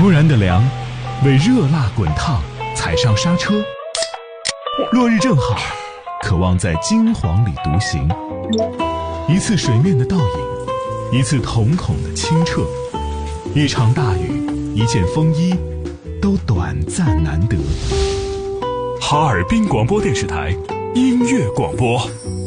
突然的凉，为热辣滚烫踩上刹车。落日正好，渴望在金黄里独行。一次水面的倒影，一次瞳孔的清澈，一场大雨，一件风衣，都短暂难得。 哈尔滨广播电视台音乐广播。